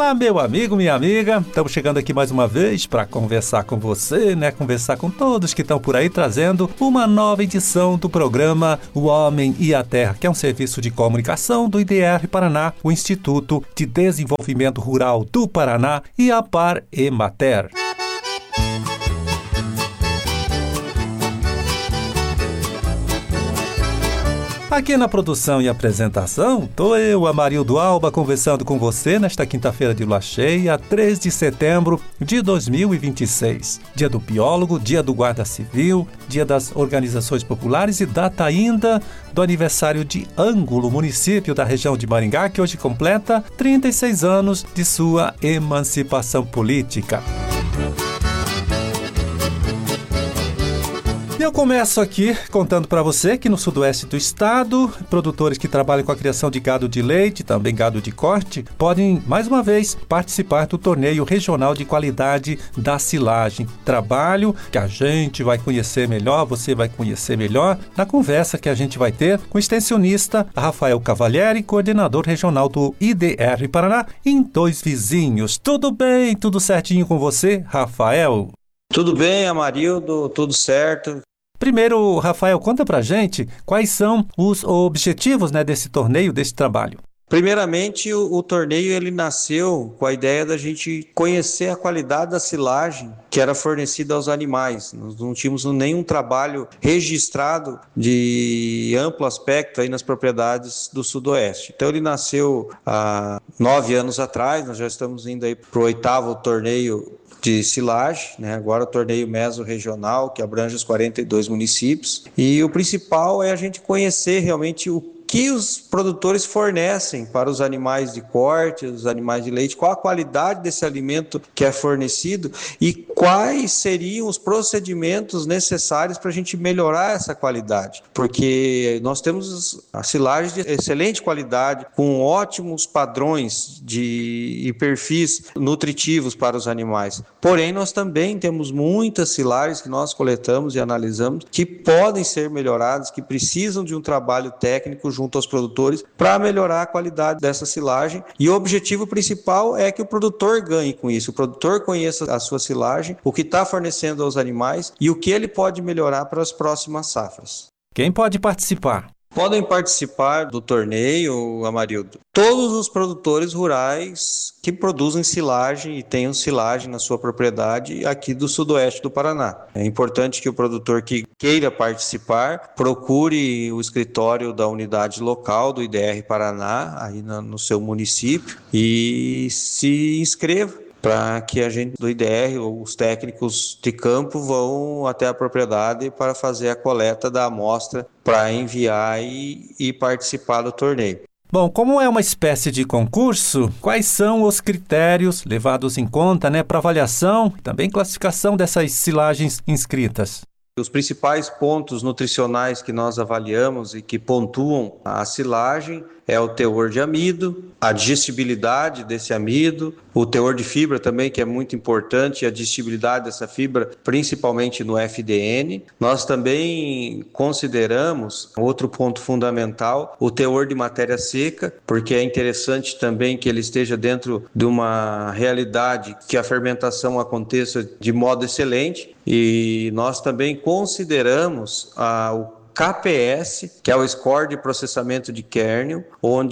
Olá, meu amigo, minha amiga, estamos chegando aqui mais uma vez para conversar com você, conversar com todos que estão por aí, trazendo uma nova edição do programa O Homem e a Terra, que é um serviço de comunicação do IDR Paraná, o Instituto de Desenvolvimento Rural do Paraná e a Par Emater. Aqui na produção e apresentação, estou eu, Amarildo Alba, conversando com você nesta quinta-feira de lua cheia, 3 de setembro de 2026. Dia do biólogo, dia do guarda civil, dia das organizações populares e data ainda do aniversário de Ângulo, município da região de Maringá, que hoje completa 36 anos de sua emancipação política. Eu começo aqui contando para você que no sudoeste do estado, produtores que trabalham com a criação de gado de leite, também gado de corte, podem, mais uma vez, participar do torneio regional de qualidade da silagem. Trabalho que a gente vai conhecer melhor, você vai conhecer melhor, na conversa que a gente vai ter com o extensionista Rafael Cavalieri, coordenador regional do IDR Paraná, em Dois Vizinhos. Tudo bem? Tudo certinho com você, Rafael? Tudo bem, Amarildo, tudo certo. Primeiro, Rafael, conta pra gente quais são os objetivos desse torneio, desse trabalho. Primeiramente, o torneio ele nasceu com a ideia da gente conhecer a qualidade da silagem que era fornecida aos animais. Nós não tínhamos nenhum trabalho registrado de amplo aspecto aí nas propriedades do Sudoeste. Então ele nasceu há 9 anos atrás, nós já estamos indo aí para o 8º torneio de silagem, agora o torneio mesorregional, que abrange os 42 municípios. E o principal é a gente conhecer realmente o que os produtores fornecem para os animais de corte, os animais de leite, qual a qualidade desse alimento que é fornecido e quais seriam os procedimentos necessários para a gente melhorar essa qualidade. Porque nós temos a silagem de excelente qualidade, com ótimos padrões e perfis nutritivos para os animais. Porém, nós também temos muitas silagens que nós coletamos e analisamos que podem ser melhoradas, que precisam de um trabalho técnico junto aos produtores para melhorar a qualidade dessa silagem. E o objetivo principal é que o produtor ganhe com isso, o produtor conheça a sua silagem, o que está fornecendo aos animais e o que ele pode melhorar para as próximas safras. Quem pode participar? Podem participar do torneio, Amarildo, todos os produtores rurais que produzem silagem e tenham silagem na sua propriedade aqui do sudoeste do Paraná. É importante que o produtor que queira participar procure o escritório da unidade local do IDR Paraná, aí no seu município, e se inscreva, para que a gente do IDR, os técnicos de campo, vão até a propriedade para fazer a coleta da amostra para enviar e participar do torneio. Bom, como é uma espécie de concurso, quais são os critérios levados em conta para avaliação e também classificação dessas silagens inscritas? Os principais pontos nutricionais que nós avaliamos e que pontuam a silagem é o teor de amido, a digestibilidade desse amido, o teor de fibra também, que é muito importante, a digestibilidade dessa fibra, principalmente no FDN. Nós também consideramos, outro ponto fundamental, o teor de matéria seca, porque é interessante também que ele esteja dentro de uma realidade que a fermentação aconteça de modo excelente. E nós também consideramos o KPS, que é o Score de Processamento de Kernel,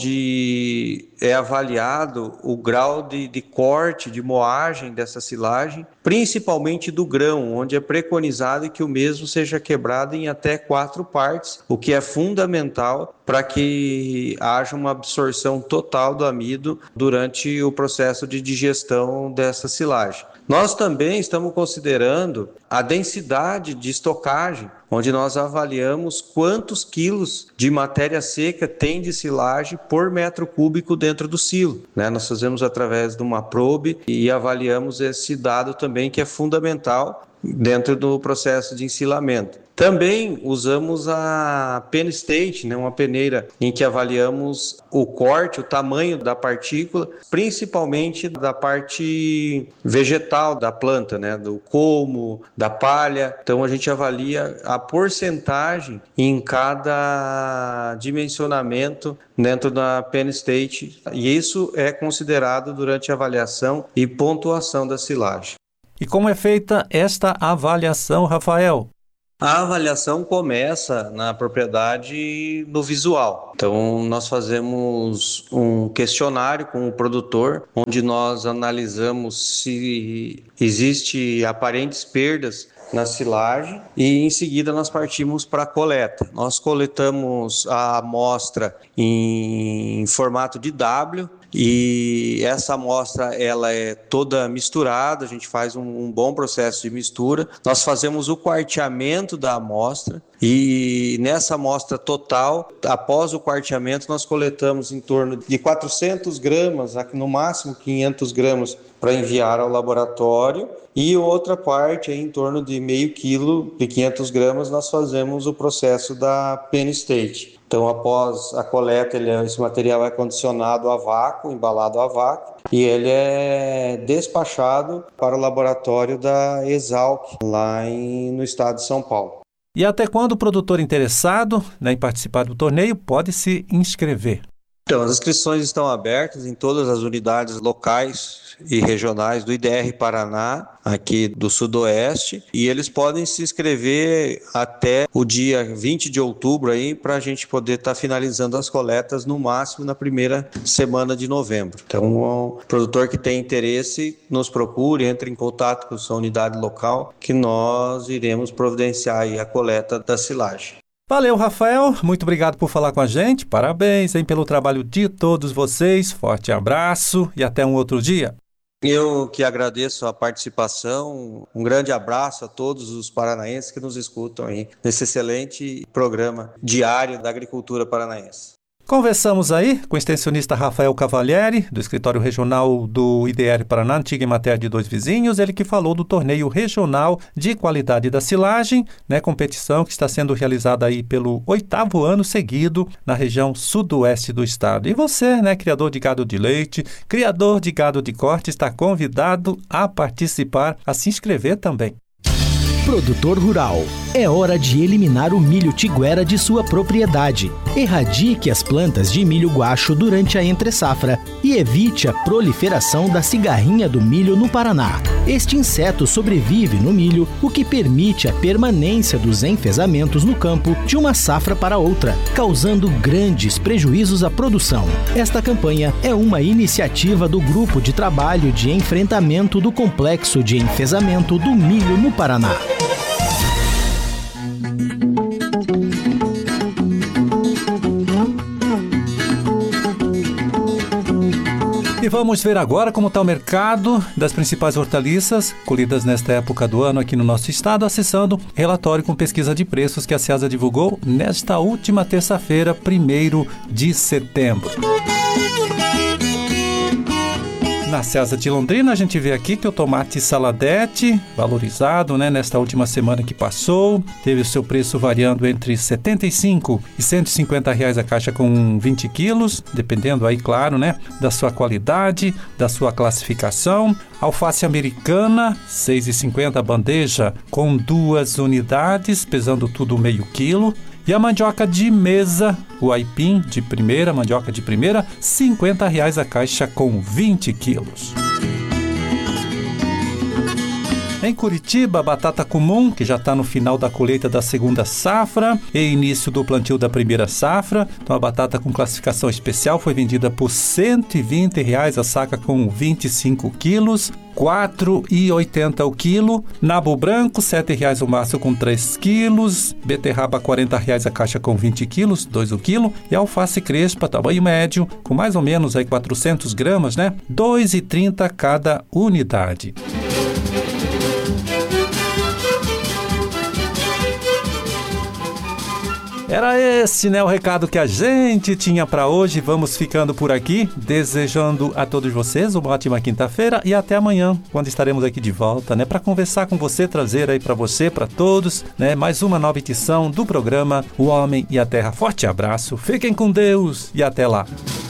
onde é avaliado o grau de corte, de moagem dessa silagem, principalmente do grão, onde é preconizado que o mesmo seja quebrado em até 4 partes, o que é fundamental para que haja uma absorção total do amido durante o processo de digestão dessa silagem. Nós também estamos considerando a densidade de estocagem, onde nós avaliamos quantos quilos de matéria seca tem de silagem por metro cúbico dentro do silo. Nós fazemos através de uma probe e avaliamos esse dado também, que é fundamental dentro do processo de ensilamento. Também usamos a Penn State, né, uma peneira em que avaliamos o corte, o tamanho da partícula, principalmente da parte vegetal da planta, né, do colmo, da palha. Então a gente avalia a porcentagem em cada dimensionamento dentro da Penn State, e isso é considerado durante a avaliação e pontuação da silagem. E como é feita esta avaliação, Rafael? A avaliação começa na propriedade no visual. Então, nós fazemos um questionário com o produtor, onde nós analisamos se existe aparentes perdas na silagem e em seguida nós partimos para a coleta. Nós coletamos a amostra em formato de W, e essa amostra ela é toda misturada, a gente faz um bom processo de mistura. Nós fazemos o quarteamento da amostra e nessa amostra total, após o quarteamento, nós coletamos em torno de 400 gramas, no máximo 500 gramas, para enviar ao laboratório, e outra parte, em torno de meio quilo de 500 gramas, nós fazemos o processo da Penn State. Então, após a coleta, esse material é condicionado a vácuo, embalado a vácuo, e ele é despachado para o laboratório da Exalc, lá no estado de São Paulo. E até quando o produtor interessado, né, em participar do torneio pode se inscrever? Então, as inscrições estão abertas em todas as unidades locais e regionais do IDR Paraná, aqui do Sudoeste, e eles podem se inscrever até o dia 20 de outubro aí, para a gente poder estar finalizando as coletas no máximo na primeira semana de novembro. Então, o produtor que tem interesse, nos procure, entre em contato com a sua unidade local, que nós iremos providenciar aí a coleta da silagem. Valeu, Rafael. Muito obrigado por falar com a gente. Parabéns, hein, pelo trabalho de todos vocês. Forte abraço e até um outro dia. Eu que agradeço a participação. Um grande abraço a todos os paranaenses que nos escutam aí nesse excelente programa diário da agricultura paranaense. Conversamos aí com o extensionista Rafael Cavalieri, do Escritório Regional do IDR Paraná, Antiga Emater de Dois Vizinhos, ele que falou do Torneio Regional de Qualidade da Silagem, né, competição que está sendo realizada aí pelo 8º ano seguido na região sudoeste do estado. E você, né, criador de gado de leite, criador de gado de corte, está convidado a participar, a se inscrever também. Produtor rural, é hora de eliminar o milho tiguera de sua propriedade. Erradique as plantas de milho guacho durante a entre-safra e evite a proliferação da cigarrinha do milho no Paraná. Este inseto sobrevive no milho, o que permite a permanência dos enfezamentos no campo de uma safra para outra, causando grandes prejuízos à produção. Esta campanha é uma iniciativa do Grupo de Trabalho de Enfrentamento do Complexo de Enfezamento do Milho no Paraná. E vamos ver agora como está o mercado das principais hortaliças colhidas nesta época do ano aqui no nosso estado, acessando relatório com pesquisa de preços que a Ceasa divulgou nesta última terça-feira, 1º de setembro. Na Ceasa de Londrina, a gente vê aqui que o tomate saladete, valorizado, né, nesta última semana que passou, teve o seu preço variando entre R$ 75 e R$ 150 a caixa com 20 quilos, dependendo aí, claro, né, da sua qualidade, da sua classificação. Alface americana, R$ 6,50 a bandeja com 2 unidades, pesando tudo meio quilo. E a mandioca de mesa, o aipim de primeira, mandioca de primeira, R$ 50 a caixa com 20 quilos. Em Curitiba, a batata comum, que já está no final da colheita da segunda safra e início do plantio da primeira safra. Então, a batata com classificação especial foi vendida por R$ 120 a saca com 25 quilos. R$ 4,80 o quilo. Nabo branco, R$ 7 o maço com 3 quilos. Beterraba, R$ 40 a caixa com 20 quilos, 2 o quilo. E alface crespa, tamanho médio, com mais ou menos aí 400 gramas, né? R$ 2,30 cada unidade. Era esse, né, o recado que a gente tinha para hoje. Vamos ficando por aqui, desejando a todos vocês uma ótima quinta-feira e até amanhã, quando estaremos aqui de volta, né, para conversar com você, trazer aí para você, para todos, né, mais uma nova edição do programa O Homem e a Terra. Forte abraço, fiquem com Deus e até lá.